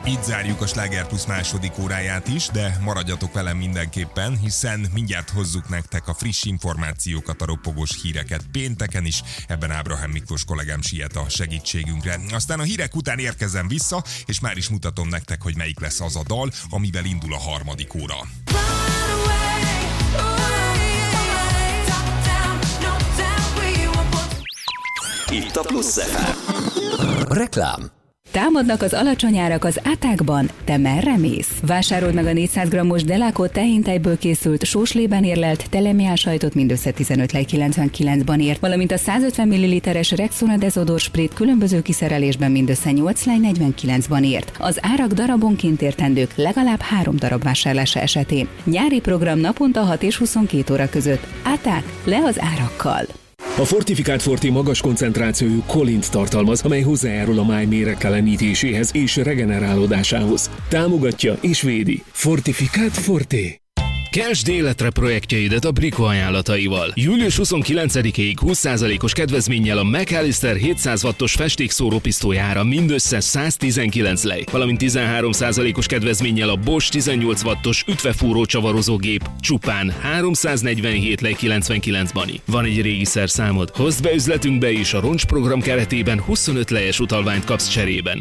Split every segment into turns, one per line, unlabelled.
Itt zárjuk a Sláger Plus második óráját is, de maradjatok velem mindenképpen, hiszen mindjárt hozzuk nektek a friss információkat, a ropogós híreket pénteken is. Ebben Ábrahám Miklós kollégám siet a segítségünkre. Aztán a hírek után érkezem vissza, és már is mutatom nektek, hogy melyik lesz az a dal, amivel indul a harmadik óra.
Itt a Plusz FM.
Reklám.
Támadnak az alacsony árak az átákban, te merre mész? Vásárold meg a 400 g-os Delaco tehintejből készült sóslében érlelt telemiál sajtot mindössze 15,99-ban ért, valamint a 150 ml-es Rexona Dezodor Sprayt különböző kiszerelésben mindössze 8,49-ban ért. Az árak darabonként értendők legalább 3 darab vásárlása esetén. Nyári program naponta 6 és 22 óra között. Áták le az árakkal!
A Fortifikált Forte magas koncentrációjú kolint tartalmaz, amely hozzájárul a máj méregtelenítéséhez és regenerálódásához. Támogatja és védi. Fortifikált Forte.
Kezd életre projektjeidet a Brico ajánlataival. Július 29-ig 20%-os kedvezménnyel a McAllister 700 wattos festékszórópisztolyára mindössze 119 lej, valamint 13%-os kedvezménnyel a Bosch 18 wattos ütvefúró csavarozógép csupán 347 lej 99 bani. Van egy régi szerszámod? Hozd be üzletünkbe is, a roncsprogram keretében 25 lejes utalványt kapsz cserében.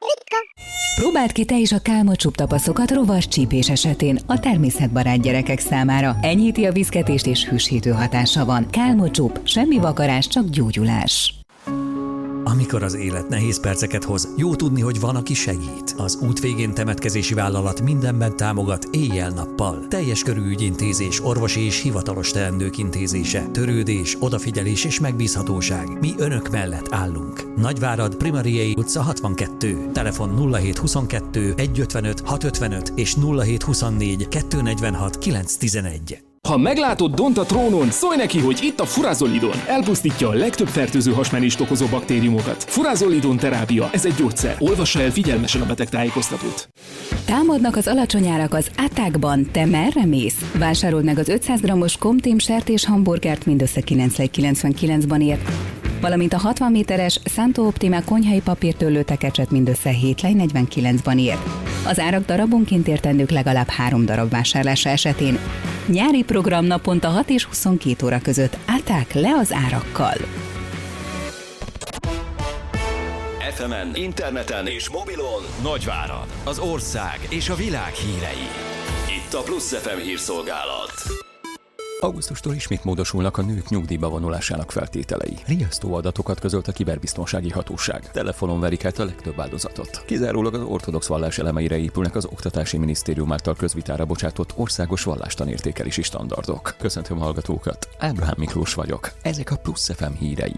Próbáld ki te is a Kálmocsup tapaszokat rovas csípés esetén a természetbarát gyerekek számára. Enyhíti a viszketést és hűsítő hatása van. Kálmocsup, semmi vakarás, csak gyógyulás.
Amikor az élet nehéz perceket hoz, jó tudni, hogy van, aki segít. Az út végén temetkezési vállalat mindenben támogat éjjel-nappal. Teljes körű ügyintézés, orvosi és hivatalos teendők intézése, törődés, odafigyelés és megbízhatóság. Mi önök mellett állunk. Nagyvárad, Primariei utca 62. Telefon 0722 155 655 és 0724 246 911.
Ha meglátod Dont a trónon, szólj neki, hogy itt a Furazolidon. Elpusztítja a legtöbb fertőző hasmenést okozó baktériumokat. Furazolidon terápia, ez egy gyógyszer. Olvassa el figyelmesen a betegtájékoztatót.
Támadnak az alacsony árak az átákban, te merre mész? Vásárold meg az 500 g-os Comtém sertés hamburgert mindössze 9,99-ban ért, valamint a 60 méteres Santo Optima konyhai papírtörlő tekecset mindössze 7,49-ban ért. Az árak darabonként értendők legalább 3 darab vásárlása esetén. Nyári program naponta 6 és 22 óra között. Áták le az árakkal!
FM-en, interneten és mobilon Nagyvárad, az ország és a világ hírei. Itt a Plusz FM hírszolgálat.
Augusztustól ismét módosulnak a nők nyugdíjba vonulásának feltételei. Riasztó adatokat közölt a kiberbiztonsági hatóság. Telefonon verik át a legtöbb áldozatot. Kizárólag az ortodox vallás elemeire épülnek az Oktatási Minisztérium által közvitára bocsátott országos vallástanértékelési standardok. Köszöntöm hallgatókat, Ábrahám Miklós vagyok. Ezek a Plusz FM hírei.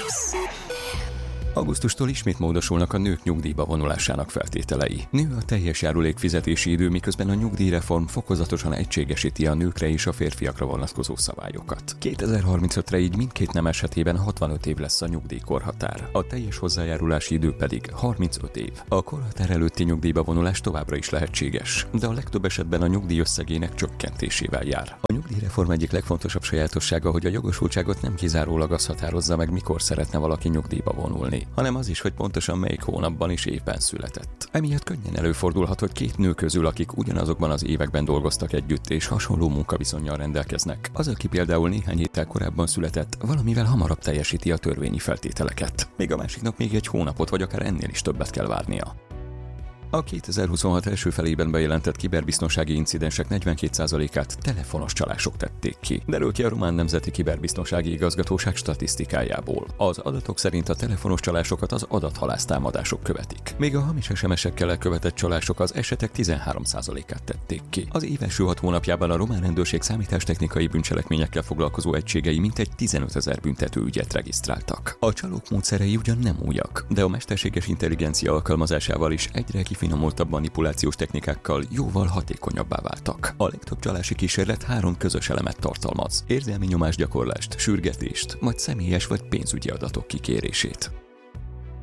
Augusztustól ismét módosulnak a nők nyugdíjba vonulásának feltételei. Nő a teljes járulékfizetési idő, miközben a nyugdíjreform fokozatosan egységesíti a nőkre és a férfiakra vonatkozó szabályokat. 2035-re így mindkét nem esetében 65 év lesz a nyugdíjkorhatár. A teljes hozzájárulási idő pedig 35 év. A korhatár előtti nyugdíjba vonulás továbbra is lehetséges, de a legtöbb esetben a nyugdíj összegének csökkentésével jár. A nyugdíjreform egyik legfontosabb sajátossága, hogy a jogosultságot nem kizárólag az határozza meg, mikor szeretne valaki nyugdíjba vonulni, hanem az is, hogy pontosan melyik hónapban és évben született. Emiatt könnyen előfordulhat, hogy két nő közül, akik ugyanazokban az években dolgoztak együtt és hasonló munkaviszonnyal rendelkeznek, az, aki például néhány héttel korábban született, valamivel hamarabb teljesíti a törvényi feltételeket. Még a másiknak még egy hónapot vagy akár ennél is többet kell várnia. A 2026 első felében bejelentett kiberbiztonsági incidensek 42%-át telefonos csalások tették ki. Derül ki a Román Nemzeti Kiberbiztonsági Igazgatóság statisztikájából. Az adatok szerint a telefonos csalásokat az adathalásztámadások követik. Még a hamis SMS-ekkel elkövetett csalások az esetek 13%-át tették ki. Az év első 6 hónapjában a román rendőrség számítástechnikai bűncselekményekkel foglalkozó egységei mintegy 15 000 büntetőügyet regisztráltak. A csalók módszerei ugyan nem újak, de a mesterséges intelligencia alkalmazásával is egyre kifinomultabb manipulációs technikákkal jóval hatékonyabbá váltak. A legtöbb csalási kísérlet 3 közös elemet tartalmaz: érzelmi nyomásgyakorlást, sürgetést, vagy személyes vagy pénzügyi adatok kikérését.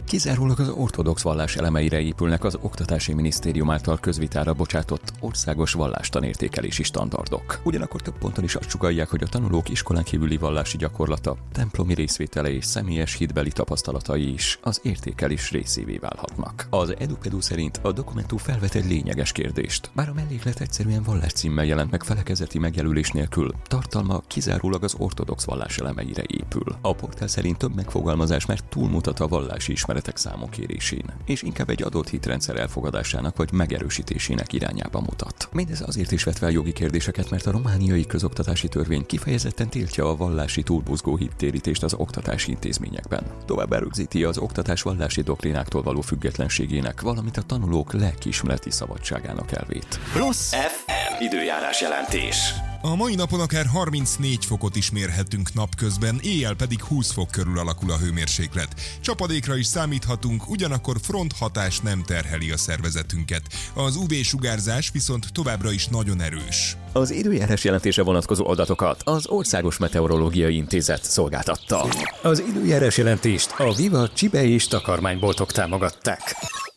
Kizárólag az ortodox vallás elemeire épülnek az Oktatási Minisztérium által közvitára bocsátott országos vallástanértékelési standardok. Ugyanakkor több ponton is azt sugallják, hogy a tanulók iskolán kívüli vallási gyakorlata, templomi részvétele és személyes hitbeli tapasztalatai is az értékelés részévé válhatnak. Az EduPedu szerint a dokumentum felvet egy lényeges kérdést. Bár a melléklet egyszerűen valláscímmel jelent meg felekezeti megjelölés nélkül, tartalma kizárólag az ortodox vallás elemeire épül. A portál szerint több megfogalmazás már túlmutat a vallási ismeretek számokérésén, és inkább egy adott hitrendszer elfogadásának vagy megerősítésének irányába mutat. Mindez azért is vet fel jogi kérdéseket, mert a romániai közoktatási törvény kifejezetten tiltja a vallási túlbuzgó hittérítést az oktatási intézményekben. Továbbá rögzíti az oktatás vallási doktrináktól való függetlenségének, valamint a tanulók lelkiismereti szabadságának elvét.
Plusz FM időjárás jelentés.
A mai napon akár 34 fokot is mérhetünk napközben, éjjel pedig 20 fok körül alakul a hőmérséklet. Csapadékra is számíthatunk, ugyanakkor fronthatás nem terheli a szervezetünket. Az UV-sugárzás viszont továbbra is nagyon erős.
Az időjárás jelentése vonatkozó adatokat az Országos Meteorológiai Intézet szolgáltatta. Az időjárás jelentést a Viva Csibe és takarmányboltok támogatták.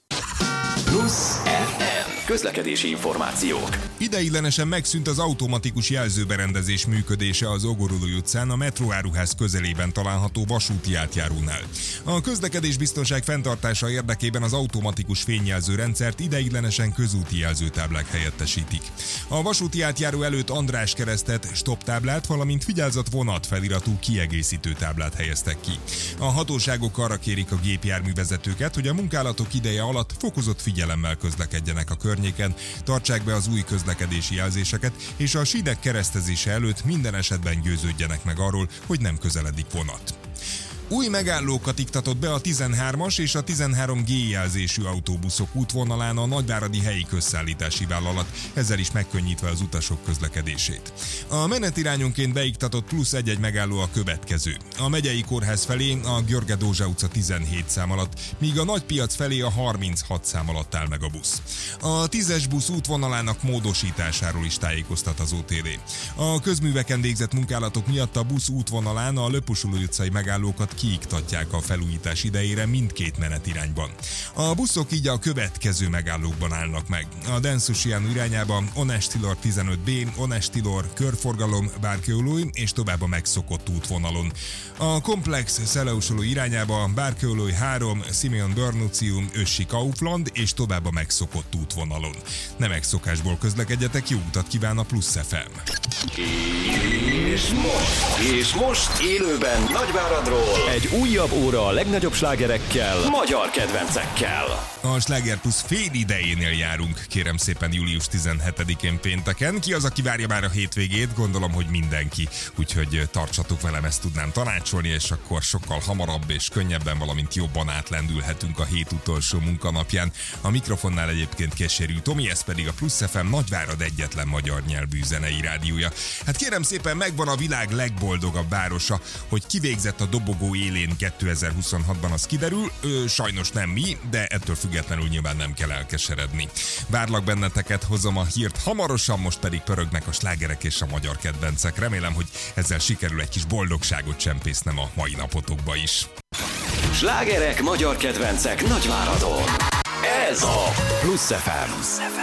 Plusz FM közlekedési információk.
Ideiglenesen megszűnt az automatikus jelzőberendezés működése az Ogorolói utcán a metróáruház közelében található vasúti átjárónál. A közlekedésbiztonság fenntartása érdekében az automatikus fényjelző rendszert ideiglenesen közúti jelzőtáblák helyettesítik. A vasúti átjáró előtt András keresztet, stop táblát, valamint vigyázat vonat feliratú kiegészítő táblát helyeztek ki. A hatóságok arra kérik a gépjárművezetőket, hogy a munkálatok ideje alatt fokozott figyelemmel közlekedjenek a környéken, tartsák be az új közlekedési jelzéseket, és a sínek keresztezése előtt minden esetben győződjenek meg arról, hogy nem közeledik vonat. Új megállókat iktatott be a 13-as és a 13G jelzésű autóbuszok útvonalán a Nagyváradi Helyi Közszállítási Vállalat, ezzel is megkönnyítve az utasok közlekedését. A menetirányonként beiktatott plusz egy megálló a következő. A Megyei Kórház felé a Györge Dózsa utca 17 szám alatt, míg a Nagypiac felé a 36 szám alatt áll meg a busz. A 10-es busz útvonalának módosításáról is tájékoztat az OTD. A közműveken végzett munkálatok miatt a busz útvonalán a Löpusulói utcai megállókat kiiktatják a felújítás idejére mindkét menetirányban. A buszok így a következő megállókban állnak meg. A Densusian irányába Onestilor 15B, Onestilor körforgalom, Bárkőolói és tovább a megszokott útvonalon. A Komplex Szeleusoló irányába Bárkőolói 3, Simeon Börnucium, Össi Kaufland és tovább a megszokott útvonalon. Ne megszokásból közlekedjetek, jó utat kíván a Plusz FM!
És most élőben Nagyváradról egy újabb óra a legnagyobb slágerekkel, magyar kedvencekkel.
A Sláger Plusz fél idejénél járunk, kérem szépen július 17-én pénteken. Ki az, aki várja már a hétvégét? Gondolom, hogy mindenki. Úgyhogy tartsatok velem, ezt tudnám tanácsolni, és akkor sokkal hamarabb és könnyebben, valamint jobban átlendülhetünk a hét utolsó munkanapján. A mikrofonnál egyébként Keserű Tomi, ez pedig a Plusz FM Nagyvárad egyetlen magyar nyelvű zenei rádiója. Hát kérem szépen, megvan a világ legboldogabb városa, hogy kivégzett a dobogó élén 2026-ban, az kiderül. Sajnos nem mi, de ettől függetlenül nyilván nem kell elkeseredni. Várlak benneteket, hozom a hírt hamarosan, most pedig pörögnek a slágerek és a magyar kedvencek. Remélem, hogy ezzel sikerül egy kis boldogságot csempésznem a mai napotokba is.
Slágerek, magyar kedvencek Nagyváradon. Ez a Plusz FM.